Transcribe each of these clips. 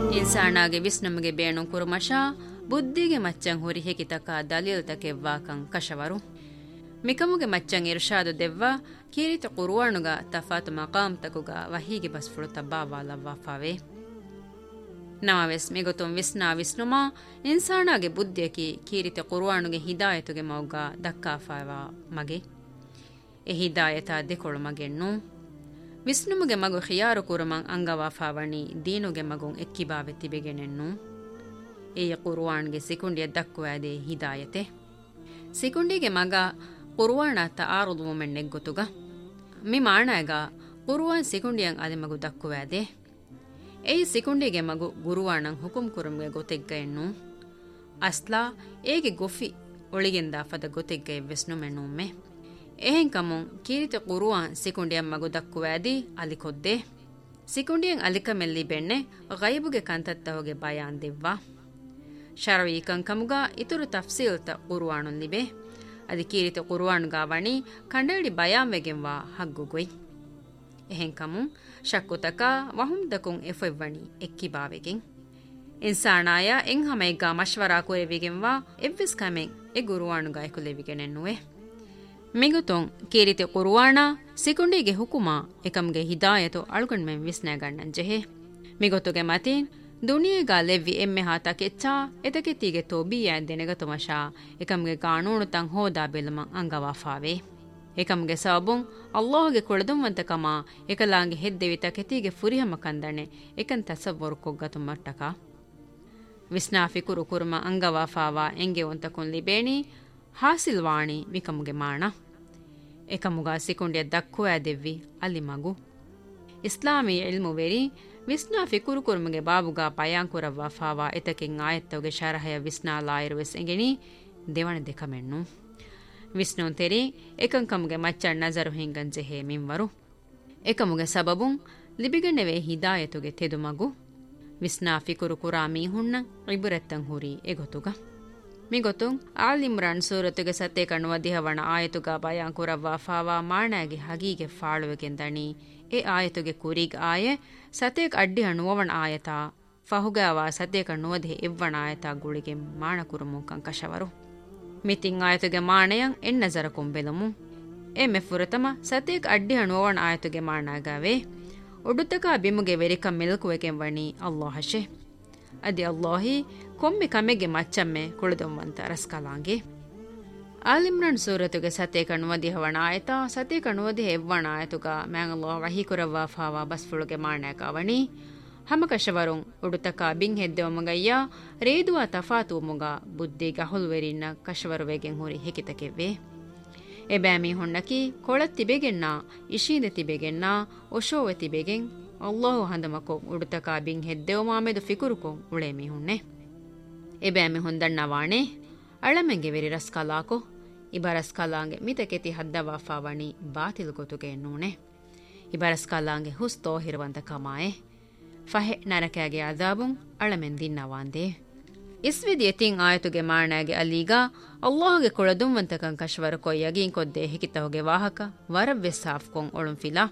ಇನ್ಸಾನಾಗೆ ವಿಸ್ನಮಗೆ ಬೇಣು ಕುರುಮಶ ಬುದ್ಧಿಗೆ ಮಚ್ಚಂ ಹುರಿ ಹೆಕಿತಕ ದಲೀಲ್ ತಕೆವ್ವಾಕಂ ಕಶವರು ಮಿಕಮುಗೆ ಮಚ್ಚಂ ಇರ್ಷಾದು ದೆವ್ವ ಕೀರಿತ ಕುರುವಾಣುಗ ತಫಾತು ಮಕಾಮ್ ತಕುಗ ವಹೀಗೆ ಬಸ್ಫುಳು ತಬ್ಬಾವಾಲವ್ವಾಫಾವೆ ನಮವೆಸ್ ಮಿಗೊತುಂ ವಿಸ್ನಾ ವಿಸ್ನುಮಾ ಇನ್ಸಾನಾಗೆ ಬುದ್ಧಿಯಕಿ ಕೀರಿತ ಕುರುವಾಣುಗೆ ಹಿದಾಯತುಗೆ ಮೌಗ ದಕ್ಕಾಫಾವಾ ಮಗೆ ಎ ಹಿದಾಯತ ದೆಕೊಳು ಮಗೆಣ್ಣು ವಿಸ್ನುಮುಗೆ ಮಗು ಖಿಯಾರು ಕುರುಮಂ ಅಂಗವಾಫಾವಣಿ ದೀನುಗೆ ಮಗುಂ ಎಕ್ಕಿಬಾವೆ ತಿಬೆಗೆನೆನ್ನು ಏಯ ಕುರುವಾಣ್ಗೆ ಸಿಕುಂಡಿಯ ದಕ್ಕುವಾದೆ ಹಿದಾಯತೆ ಸಿಕುಂಡಿಗೆ ಮಗ ಕುರುವಾಣ ತಾರುದು ಮುಮೆಣ್ಣೆಗ್ ಗೊತ್ತುಗ ಮಿ ಮಾಣಾಗ ಕುರುವಾನ್ ಸಿಕುಂಡಿಯಂ ಅದೆ ಮಗು ದಕ್ಕುವಾದೆ ಏಯ್ ಸಿಕುಂಡಿಗೆ ಮಗು ಗುರುವಾಣಂ ಹುಕುಂ ಕುರುಮ್ಗೆ ಗೊತೆಗ್ಗ ಎನ್ನು ಅಸ್ಲಾ ಏಗೆ ಗೊಫಿ ಒಳಿಗೆಂದ ಫದ ಗೊತೆಗ್ಗ ಎವ್ವೆಸ್ನು ಮೆಣ್ಣುಮ್ಮೆ එහෙන් කමුන් කීරිත කුරුවාන් සිකුණ්ඩියන් මගු දක්කුවෑදී අලිකොද්දේ සිකුණ්ඩියන් අලිකමෙල්ලි බෙන්නේ ගයිබුගේ කන්තත්තවගේ බයාන් දෙව්වා ශරවීකන් කමුගා ඉතුරු තෆ්සීල්ත කුරුවානුන් ලිබේ අදි කීරිත කුරුවානුගා වණී කණ්ඩේඩි බයාන් වෙගෙන්වා හග්ගුගොයි එහෙන් කමුන් ශක්කුතකා වහුම් දකුන් එෆෙව්වණී එක්කිබාවෙගෙන් ඉන්සානාය එන් හැමයිගා මෂ්වරා කුරෙවිගෙන්වා එව්විස් කමෙන් එ ගුරුවානුගා එකුලෙවිගෙනෙන්නුවේ ಮಿಗುತೊಂ ಕೀರಿತೆ ಕುರುವಾಣ ಸಿಕುಂಡಿಗೆ ಹುಕುಮ ಎಕಮ್ಗೆ ಹಿದಾಯತು ಅಳ್ಗುಣ್ಮೆಂ ವಿಸ್ನಾಗಣ್ಣಂಜೆಹೆ ಮಿಗೊತುಗೆ ಮತೀನ್ ದುನಿಯೆಗಾ ಲೆವ್ವಿ ಎಮ್ಮೆ ಹಾತ ಕೆಚ್ಚಾ ಎತಕೆತ್ತಿಗೆ ತೋಬಿಯಾ ದೆನೆಗತುಮಶಾ ಎಕಮ್ಗೆ ಕಾನೂನು ತಂ ಹೋದಾ ಬೆಲಮ ಅಂಗವಾಫಾವೆ ಎಕಮ್ಗೆ ಸಬುಂ ಅಲ್ಲಾಹ್ಗೆ ಕುಳದುಂವಂತಕಮ ಎಕಲಾಂಗೆ ಹೆದ್ದೆವಿ ತಕೆತಿಗೆ ಫುರಿಹಮ ಕಂದಣೆ ಎಕನ್ ತಸವ್ವರು ಕೊಗ್ಗತು ಮಟ್ಟಕ ವಿಸ್ನಾಫಿ ಕುರು ಕುರ್ಮ ಅಂಗವಾಫಾವಾ ಎಂಗೆ ಒಂತಕುನ್ ಲಿಬೇಣಿ ಹಾಸಿಲ್ವಾಣಿ ವಿಕಮುಗೆ ಮಾಣ ಎಕಮುಗಾ ಸಿಕುಂಡಿಯ ದಕ್ಕುವಾ ದೆವ್ವಿ ಅಲ್ಲಿ ಮಗು ಇಸ್ಲಾಮಿ ಇಲ್ಮು ವೆರಿ ವಿಸ್ನಾ ಫಿಕುರು ಕುರುಮುಗೆ ಬಾಬುಗಾ ಪಯಾಂಕುರವ್ವಾ ಫಾವಾ ಎತಕೆಂ ಆಯತ್ತವಗೆ ಶರಹಯ ವಿಸ್ನಾ ಲಾಯಿರುವೆಸ್ ಎಂಗೆನಿ ದೇವಣ ದೆಕಮೆಣ್ಣು ವಿಸ್ನುನ್ ತೆರಿ ಎಕಂಕಮುಗೆ ಮಚ್ಚಣ್ ನಜರು ಹಿಂಗಂಜೆ ಹೇ ಮಿಂವರು ಎಕಮುಗೆ ಸಬಬುಂ ಲಿಬಿಗಣ್ಣೆವೆ ಹಿದಾಯತುಗೆ ತೆದು ಮಗು ವಿಸ್ನಾ ಫಿಕುರು ಕುರಾ ಮೀಹುಣ್ಣ ಇಬುರೆತ್ತಂ ಹುರಿ ಎಗೊತುಗ ಮಿಗೊತುಂ ಆಲ್ ಇಮ್ರಾನ್ ಸೂರತುಗೆ ಸತ್ತೆ ಕಣ್ಣುವ ದಿಹವಣ ಆಯತುಗ ಬಯಾನ್ ಕುರವ್ವಾ ಫಾವಾ ಮಾಣಾಗಿ ಹಗೀಗೆ ಫಾಳುವೆಗೆಂದಣಿ ಎ ಆಯತುಗೆ ಕುರಿಗ್ ಆಯೆ ಸತೇಕ್ ಅಡ್ಡಿ ಹಣ್ಣುವವಣ ಆಯತ ಫಹುಗಾವಾ ಸತ್ತೆ ಕಣ್ಣುವದೆ ಇವ್ವಣ ಆಯತ ಗುಳಿಗೆ ಮಾಣ ಕುರುಮು ಕಂಕಶವರು ಮಿತಿಂ ಆಯತುಗೆ ಮಾಣೆಯಂ ಎನ್ ನಜರ ಕೊಂಬೆಲಮು ಎ ಮೆಫುರತಮ ಸತೇಕ್ ಅಡ್ಡಿ ಹಣ್ಣುವವಣ ಆಯತುಗೆ ಮಾಣಾಗಾವೆ ಒಡುತ್ತಕ ಬಿಮುಗೆ ವೆರಿಕಂ ಮಿಲ್ಕುವೆಗೆಂ ವಣಿ ಅಲ್ಲಾಹಶೆ ಅದಿ ಅಲ್ಲಾಹಿ ಕೊಮ್ಮೆ ಕಮೆಗೆ ಮಚ್ಚಮ್ಮೆ ಕುಳಿದೊಂವಂತ ರಸ್ಕಲಾಂಗೆ ಆಲಿಮ್ರಾನ್ ಸೂರತುಗೆ ಸತೆ ಕಣ್ಣುವದಿ ಹವಣ ಆಯತ ಸತೆ ಕಣ್ಣುವದಿ ಹೆವ್ವಣ ಆಯತುಗ ಮ್ಯಾಂಗ್ ಅಲ್ಲಾಹ್ ವಹಿ ಕುರವ್ವಾ ಫಾವಾ ಬಸ್ಫುಳುಗೆ ಮಾಣಾಕವಣಿ ಹಮಕಶವರುಂ ಉಡುತಕ ಬಿಂಗ್ ಹೆದ್ದೆವಮಗಯ್ಯ ರೇದುವ ತಫಾತುಮುಗ ಬುದ್ಧಿಗ ಹುಲ್ವೆರಿನ್ನ ಕಶವರುವೆಗೆಂ ಹುರಿ ಹೆಕಿತಕೆವ್ವೆ ಎಬ್ಯಾಮಿ ಹುಣ್ಣಕಿ ಕೊಳತ್ತಿಬೆಗೆನ್ನ ಇಶೀದೆ ತಿಬೆಗೆನ್ನ ಒಶೋವೆ ತಿಬೆಗೆಂ ಅಲ್ಲಾಹು ಹಂದಮಕೊ ಉಡುತಕ ಬಿಂಗ್ ಹೆದ್ದೆವ ಮಾಮೆದು ಫಿಕುರುಕೊ ಉಳೆ ಮೀಹುಣ್ಣೆ ಎಬ್ಯಾಮಿ ಹೊಂದಣ್ಣ ವಾಣೆ ಅಳಮೆಂಗೆ ವೆರಿ ರಸ್ಕಲಾಕೊ ಇಬರಸ್ಕಲಾಂಗೆ ಮಿತಕೆತಿ ಹದ್ದವಾಫಾವಣಿ ಬಾತಿಲ್ ಗೊತುಗೆ ಎನ್ನೂಣೆ ಇಬರಸ್ಕಲಾಂಗೆ ಹುಸ್ತೋ ಹಿರುವಂತ ಕಮಾಯೆ ಫಹೆ ನರಕಾಗೆ ಅದಾಬುಂ ಅಳಮೆನ್ ದಿನ್ನವಾಂದೆ ಇಸ್ವಿದಿ ಎತಿಂ ಆಯತುಗೆ ಮಾಣಾಗೆ ಅಲೀಗ ಅಲ್ಲಾಹಗೆ ಕೊಳದುಂವಂತಕಂ ಕಶ್ವರ ಕೊಯ್ಯಗಿಂ ಕೊದ್ದೆ ಹಿಕಿತಹುಗೆ ವಾಹಕ ವರವ್ವೆ ಸಾಫ್ಕೊಂ ಒಳುಂ ಫಿಲಾ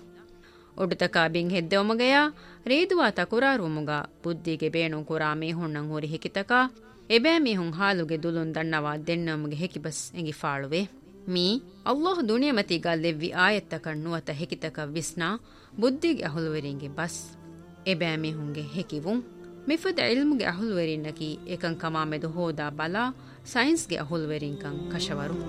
ಒಡುತಕ ಬಿಂಗ್ ಹೆದ್ದೆವಮಗಯ ರೇದುವಾ ತಕುರಾರುಮುಗ ಬುದ್ಧಿಗೆ ಬೇಣು ಕುರಾ ಮೀಹುಣ್ಣಂ ಹುರಿ ಹಿಕಿತಕ ಎಬෑ ಮೀಹುಂ ಹಾಲುಗೆ ದುಲುನ್ ದಣ್ಣವಾ ದೆನ್ನಮುಗೆ ಹೆಕಿಬಸ್ ಎಂಗಿ ಫಾಳುವೆ ಮೀ ಅಲ್ಲಾಹ್ ದುನಿಯಮತಿಗಾ ಲೆವ್ವಿ ಆಯತ್ತಕಣ್ ನುವತ ಹೆಕಿತಕ ವಿಸ್ನಾ ಬುದ್ಧಿಗೆ ಅಹುಲುವೆರಿಂಗೆ ಬಸ್ ಎಬෑ ಮೀಹುಂಗೆ ಹೆಕಿವುಂ ಮಿಫದ ಇಲ್ಮುಗೆ ಅಹುಲುವೆರಿನ್ನಕಿ ಏಕಂ ಕಮಾ ಮೆದು ಹೋದಾ ಬಲಾ ಸೈನ್ಸ್ಗೆ ಅಹುಲುವೆರಿಂಕಂ ಕಶವರು